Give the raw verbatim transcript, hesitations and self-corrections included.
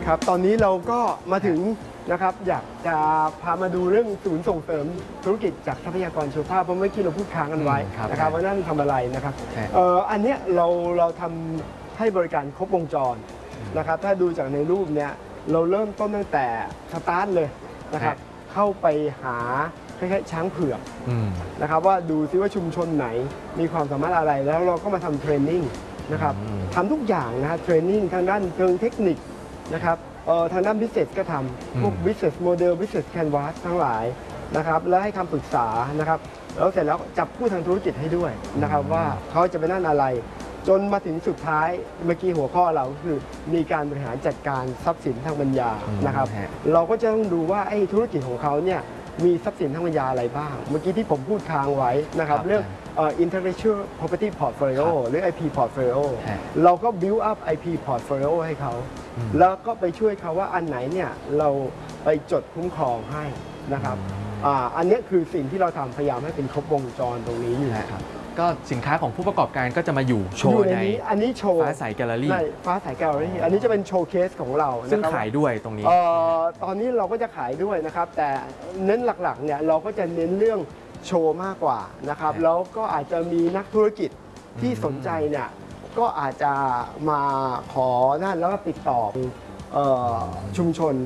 ครับตอนนี้เราก็มาถึงนะครับอยากจะพามาดูเรื่องศูนย์ส่งเสริมธุรกิจจากทรัพยากรชีวภาพเพราะเมื่อกี้เราพูดค้างกันไว้นะครับว่านั่นทำอะไรนะครับเอ่ออันเนี้ยเราเราทำให้บริการครบวงจรนะครับถ้าดูจากในรูปเนี้ยเราเริ่มต้นตั้งแต่สตาร์ทเลยนะครับเข้าไปหาคล้ายๆช้างเผือกนะครับว่าดูซิว่าชุมชนไหนมีความสามารถอะไรแล้วเราก็มาทำเทรนนิ่งนะครับทำทุกอย่างนะฮะเทรนนิ่งทางด้านเชิงเทคนิคนะครับทางด้าน business ก็ทำพวก business model business canvas ทั้งหลายนะครับแล้วให้คำปรึกษานะครับแล้วเสร็จแล้วจับคู่ทางธุรกิจให้ด้วยนะครับว่าเขาจะไปนั่นอะไรจนมาถึงสุดท้ายเมื่อกี้หัวข้อเราคือมีการบริหารจัดการทรัพย์สินทางปัญญานะครับเราก็จะต้องดูว่าไอ้ธุรกิจของเขาเนี่ยมีทรัพย์สินทางปัญญาอะไรบ้างเมื่อกี้ที่ผมพูดค้างไว้นะครับเรื่อง intellectual property portfolio หรือ ไอ พี portfolio เราก็ build up ไอ พี portfolio ให้เขาแล้วก็ไปช่วยเขาว่าอันไหนเนี่ยเราไปจดคุ้มครองให้นะครับอันนี้คือสิ่งที่เราทำพยายามให้เป็นครบวงจรตรงนี้อยู่ครับก็สินค้าของผู้ประกอบการก็จะมาอยู่โชว์ในอันนี้โชว์ฟ้าใสแกลเลอรี่ฟ้าใสแกลเลอรี่อันนี้จะเป็นโชว์เคสของเราซึ่งขายด้วยตรงนี้ตอนนี้เราก็จะขายด้วยนะครับแต่เน้นหลักๆเนี่ยเราก็จะเน้นเรื่องโชว์มากกว่านะครับแล้วก็อาจจะมีนักธุรกิจที่สนใจเนี่ยก็อาจจะมาขอนั่นแล้วก็ติดต่อชุมชน